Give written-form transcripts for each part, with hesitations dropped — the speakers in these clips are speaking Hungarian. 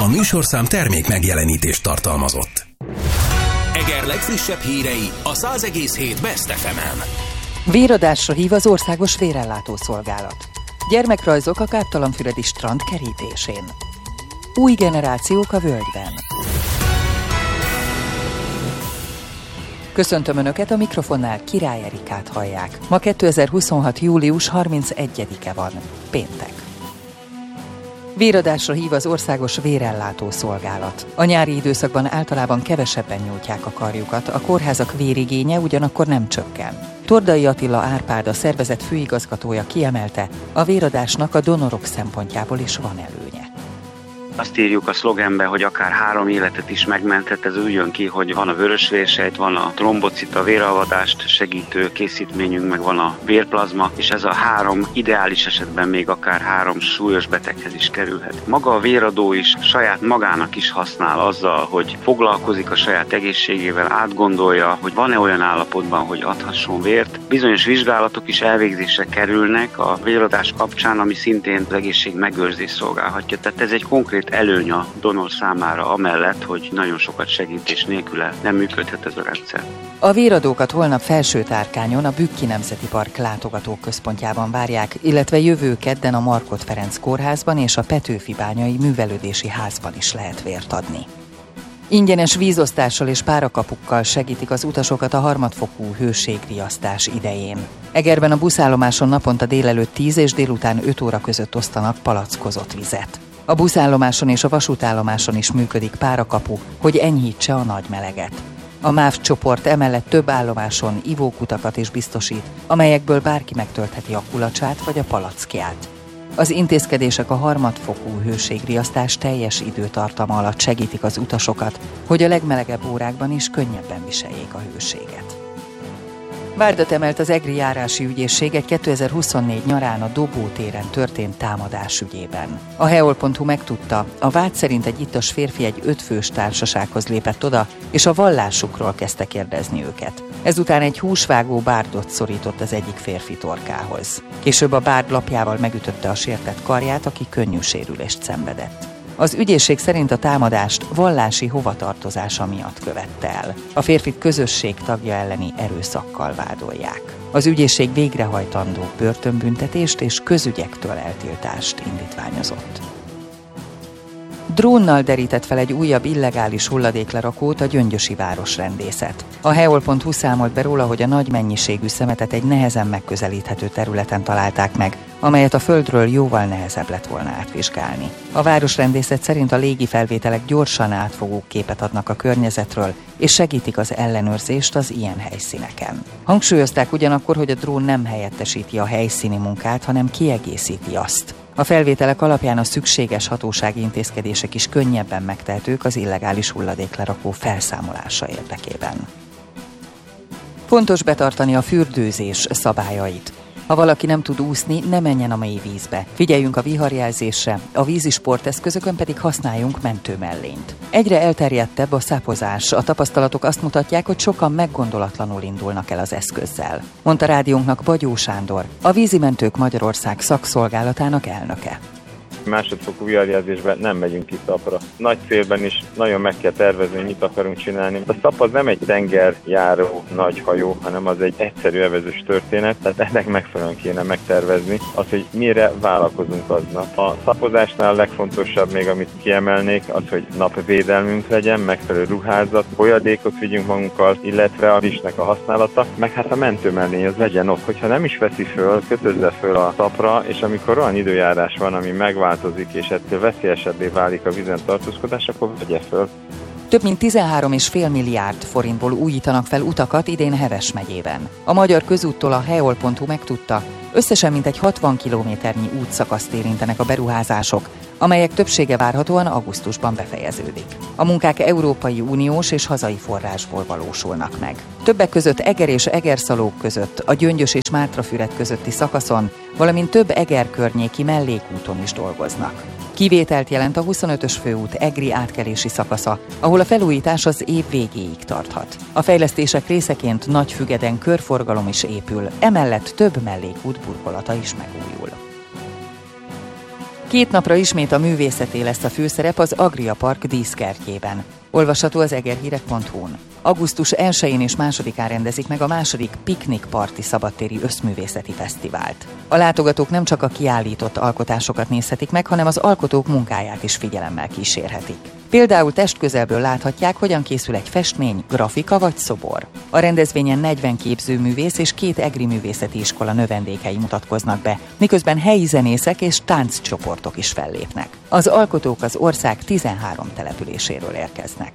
A műsorszám termék megjelenítést tartalmazott. Eger legfrissebb hírei a 100,7 Best FM-en. Véradásra hív az Országos Vérellátó Szolgálat. Gyermekrajzok a káptalanfüredi strand kerítésén. Új generációk a völgyben. Köszöntöm Önöket, a mikrofonnál Király Erikát hallják. Ma 2026. július 31-e van, péntek. Véradásra hív az Országos Vérellátó Szolgálat. A nyári időszakban általában kevesebben nyújtják a karjukat, a kórházak vérigénye ugyanakkor nem csökken. Tordai Attila Árpád, a szervezet főigazgatója kiemelte, a véradásnak a donorok szempontjából is van előnye. Azt írjuk a szlogenbe, hogy akár 3 életet is megmenthet, ez úgy jön ki, hogy van a vörösvérsejt, van a trombocita, véralvadást segítő készítményünk, meg van a vérplazma, és ez a 3 ideális esetben még akár 3 súlyos beteghez is kerülhet. Maga a véradó is saját magának is használ azzal, hogy foglalkozik a saját egészségével, átgondolja, hogy van-e olyan állapotban, hogy adhasson vért. Bizonyos vizsgálatok is elvégzésre kerülnek a véradás kapcsán, ami szintén az egészség megőrzést szolgálhatja. Tehát ez egy konkrét előny a donor számára, amellett, hogy nagyon sokat segít és nélküle nem működhet ez a rendszer. A véradókat holnap Felső-Tárkányon, a Bükki Nemzeti Park látogatóközpontjában várják, illetve jövő kedden a Markhot Ferenc kórházban és a Petőfi-bányai művelődési házban is lehet vért adni. Ingyenes vízosztással és párakapukkal segítik az utasokat a harmadfokú hőségriasztás idején. Egerben a buszállomáson naponta délelőtt 10 és délután 5 óra között osztanak palackozott vizet. A buszállomáson és a vasútállomáson is működik párakapu, hogy enyhítse a nagy meleget. A MÁV csoport emellett több állomáson ivókutakat is biztosít, amelyekből bárki megtöltheti a kulacsát vagy a palackját. Az intézkedések a harmadfokú hőségriasztás teljes időtartama alatt segítik az utasokat, hogy a legmelegebb órákban is könnyebben viseljék a hőséget. Vádat emelt az egri járási ügyészség egy 2024 nyarán a Dobó téren történt támadás ügyében. A heol.hu megtudta, a vád szerint egy ittas férfi egy 5 fős társasághoz lépett oda, és a vallásukról kezdte kérdezni őket. Ezután egy húsvágó bárdot szorított az egyik férfi torkához. Később a bárd lapjával megütötte a sértett karját, aki könnyű sérülést szenvedett. Az ügyészség szerint a támadást vallási hovatartozása miatt követte el. A férfit közösség tagja elleni erőszakkal vádolják. Az ügyészség végrehajtandó börtönbüntetést és közügyektől eltiltást indítványozott. Drónnal derített fel egy újabb illegális hulladéklerakót a gyöngyösi városrendészet. A heol.hu számolt be róla, hogy a nagy mennyiségű szemetet egy nehezen megközelíthető területen találták meg, amelyet a földről jóval nehezebb lett volna átvizsgálni. A városrendészet szerint a légi felvételek gyorsan átfogó képet adnak a környezetről, és segítik az ellenőrzést az ilyen helyszíneken. Hangsúlyozták ugyanakkor, hogy a drón nem helyettesíti a helyszíni munkát, hanem kiegészíti azt. A felvételek alapján a szükséges hatósági intézkedések is könnyebben megtehetők az illegális hulladéklerakó felszámolása érdekében. Fontos betartani a fürdőzés szabályait. Ha valaki nem tud úszni, ne menjen a mély vízbe. Figyeljünk a viharjelzésre, a vízi sporteszközökön pedig használjunk mentőmellényt. Egyre elterjedtebb a szapozás. A tapasztalatok azt mutatják, hogy sokan meggondolatlanul indulnak el az eszközzel, mondta rádiónknak Bagyó Sándor, a Vízimentők Magyarország szakszolgálatának elnöke. Másodfokú viharjelzésben nem megyünk ki szapra. Nagy célben is nagyon meg kell tervezni, hogy mit akarunk csinálni. A szap az nem egy tengerjáró nagy hajó, hanem az egy egyszerű evezős történet, tehát ennek megfelelően kéne megtervezni az, hogy mire vállalkozunk aznap. A szapozásnál a legfontosabb még, amit kiemelnék, az, hogy napvédelmünk legyen, megfelelő ruházat, folyadékot vigyünk magunkkal, illetve a visnek a használata, meg hát a mentőmellény az legyen ott. Hogyha nem is veszi föl, kötözze föl a szapra, és amikor olyan időjárás van, ami megváltozik, és ettől veszélyesebbé válik a vízen tartózkodás, akkor vegye föl. Több mint 13,5 milliárd forintból újítanak fel utakat idén Heves megyében. A Magyar Közúttól a heol.hu megtudta, összesen mintegy 60 kilométernyi útszakaszt érintenek a beruházások, amelyek többsége várhatóan augusztusban befejeződik. A munkák Európai Uniós és hazai forrásból valósulnak meg. Többek között Eger és Egerszalók között, a Gyöngyös és Mátrafüred közötti szakaszon, valamint több Eger környéki mellékúton is dolgoznak. Kivételt jelent a 25-ös főút egri átkelési szakasza, ahol a felújítás az év végéig tarthat. A fejlesztések részeként Nagyfügeden körforgalom is épül, emellett több mellékút burkolata is megújul. 2 napra ismét a művészeté lesz a főszerep az Agria Park díszkertjében. Olvasható az egerhírek.hu-n. Augusztus 1-én és 2-án rendezik meg a második Piknik Parti szabadtéri összművészeti fesztivált. A látogatók nem csak a kiállított alkotásokat nézhetik meg, hanem az alkotók munkáját is figyelemmel kísérhetik. Például testközelből láthatják, hogyan készül egy festmény, grafika vagy szobor. A rendezvényen 40 képzőművész és 2 egri művészeti iskola növendékei mutatkoznak be, miközben helyi zenészek és tánccsoportok is fellépnek. Az alkotók az ország 13 településéről érkeznek.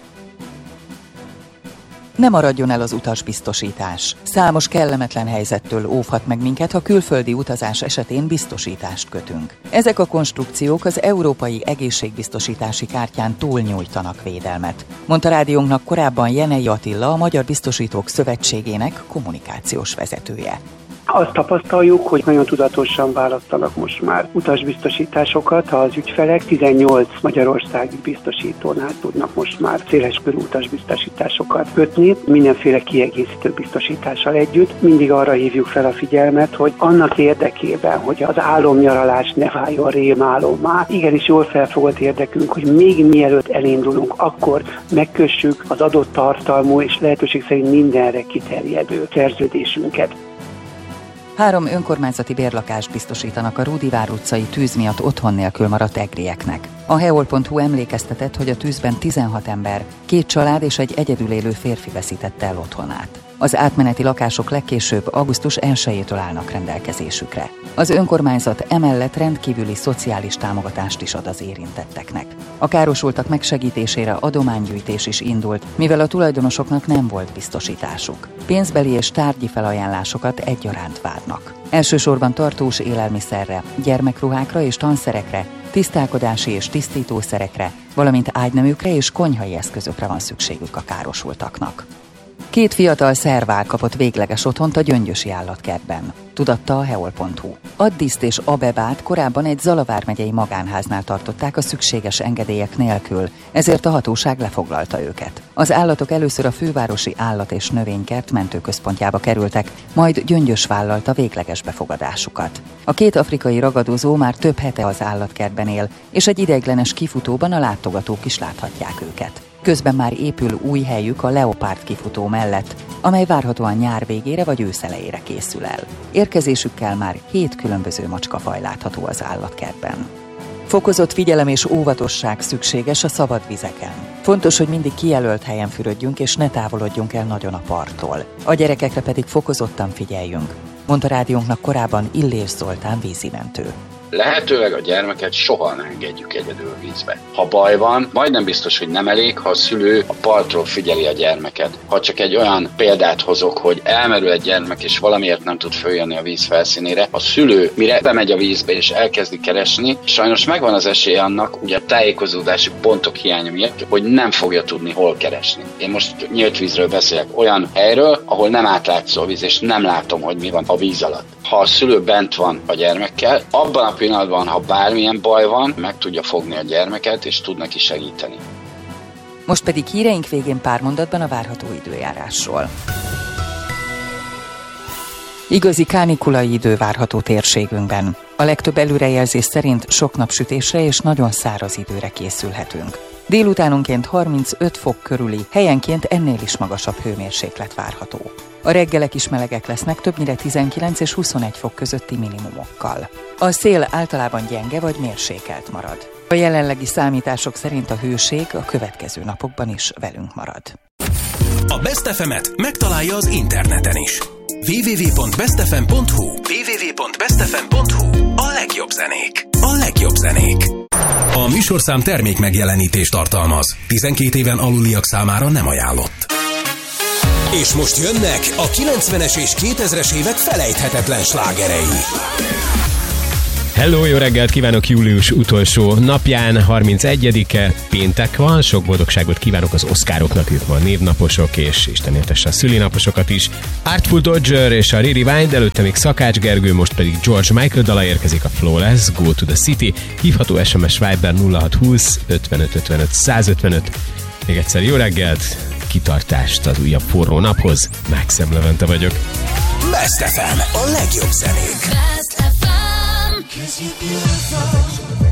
Ne maradjon el az utasbiztosítás. Számos kellemetlen helyzettől óvhat meg minket, ha külföldi utazás esetén biztosítást kötünk. Ezek a konstrukciók az európai egészségbiztosítási kártyán túlnyújtanak védelmet, mondta rádiónknak korábban Jenei Attila, a Magyar Biztosítók Szövetségének kommunikációs vezetője. Azt tapasztaljuk, hogy nagyon tudatosan választanak most már utasbiztosításokat. Az ügyfelek 18 magyarországi biztosítónál tudnak most már széleskörű utasbiztosításokat kötni, mindenféle kiegészítő biztosítással együtt. Mindig arra hívjuk fel a figyelmet, hogy annak érdekében, hogy az álomnyaralás ne váljon rémálommá, igenis jól felfogott érdekünk, hogy még mielőtt elindulunk, akkor megkössük az adott tartalmú és lehetőség szerint mindenre kiterjedő szerződésünket. 3 önkormányzati bérlakást biztosítanak a Rúdivár utcai tűz miatt otthon nélkül maradt egrieknek. A heol.hu emlékeztetett, hogy a tűzben 16 ember, 2 család és egy egyedül élő férfi veszítette el otthonát. Az átmeneti lakások legkésőbb augusztus 1-től állnak rendelkezésükre. Az önkormányzat emellett rendkívüli szociális támogatást is ad az érintetteknek. A károsultak megsegítésére adománygyűjtés is indult, mivel a tulajdonosoknak nem volt biztosításuk. Pénzbeli és tárgyi felajánlásokat egyaránt várnak. Elsősorban tartós élelmiszerre, gyermekruhákra és tanszerekre, tisztálkodási és tisztítószerekre, valamint ágyneműkre és konyhai eszközökre van szükségük a károsultaknak. 2 fiatal szervál kapott végleges otthont a Gyöngyösi állatkertben, tudatta a heol.hu. Addiszt és Abebát korábban egy Zalavár megyei magánháznál tartották a szükséges engedélyek nélkül, ezért a hatóság lefoglalta őket. Az állatok először a fővárosi állat- és növénykert mentőközpontjába kerültek, majd Gyöngyös vállalta végleges befogadásukat. A 2 afrikai ragadozó már több hete az állatkertben él, és egy ideiglenes kifutóban a látogatók is láthatják őket. Közben már épül új helyük a Leopárd kifutó mellett, amely várhatóan nyár végére vagy ősz elejére készül el. Érkezésükkel már 7 különböző macskafaj látható az állatkertben. Fokozott figyelem és óvatosság szükséges a szabad vizeken. Fontos, hogy mindig kijelölt helyen fürödjünk és ne távolodjunk el nagyon a parttól. A gyerekekre pedig fokozottan figyeljünk, mondta rádiónknak korábban Illés Zoltán vízimentő. Lehetőleg a gyermeket soha ne engedjük egyedül vízbe. Ha baj van, majdnem biztos, hogy nem elég, ha a szülő a partról figyeli a gyermeket. Ha csak egy olyan példát hozok, hogy elmerül egy gyermek és valamiért nem tud följönni a víz felszínére, a szülő mire bemegy a vízbe és elkezdi keresni, sajnos megvan az esélye annak, ugye a tájékozódási pontok hiánya miatt, hogy nem fogja tudni hol keresni. Én most nyílt vízről beszélek, olyan helyről, ahol nem átlátszó a víz, és nem látom, hogy mi van a víz alatt. Ha a szülő bent van a gyermekkel, abban a pillanatban, ha bármilyen baj van, meg tudja fogni a gyermeket, és tud neki segíteni. Most pedig híreink végén pár mondatban a várható időjárásról. Igazi kánikulai idő várható térségünkben. A legtöbb előrejelzés szerint sok napsütésre és nagyon száraz időre készülhetünk. Délutánonként 35 fok körüli, helyenként ennél is magasabb hőmérséklet várható. A reggelek is melegek lesznek, többnyire 19 és 21 fok közötti minimumokkal. A szél általában gyenge vagy mérsékelt marad. A jelenlegi számítások szerint a hőség a következő napokban is velünk marad. A Best FM-et megtalálja az interneten is. www.bestfm.hu www.bestfm.hu A legjobb zenék. A legjobb zenék. A műsorszám termék megjelenítést tartalmaz. 12 éven aluliak számára nem ajánlott. És most jönnek a 90-es és 2000-es évek felejthetetlen slágerei. Hello, jó reggelt kívánok, július utolsó napján, 31-e, péntek van, sok boldogságot kívánok az Oscaroknak, ők ma névnaposok, és Isten éltesse a szülinaposokat is. Artful Dodger és a Riri Wind, előtte még Szakács Gergő, most pedig George Michael dala érkezik, a Flawless, Go to the City, hívható SMS Viber 0620 55 55 155. Még egyszer jó reggelt, kitartást az újabb forró naphoz, Maxem Levente vagyok. Best FM, a legjobb zenék. Best FM, 'cause you're beautiful.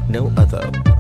like no other.